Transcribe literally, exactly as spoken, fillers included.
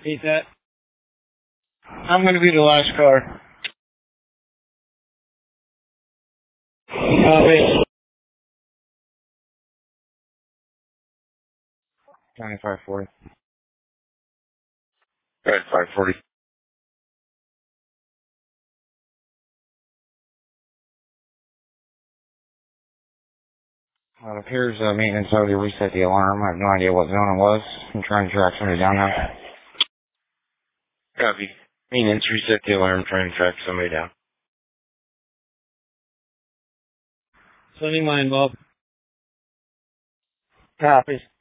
Repeat that. I'm going to be the last car. Copy. twenty-five forty. Right, five forty. Well, it appears uh, maintenance already reset the alarm. I have no idea what zone it was. I'm trying to track somebody down now. Copy. Maintenance reset the alarm, trying to track somebody down. Sending mine, Bob. Copy.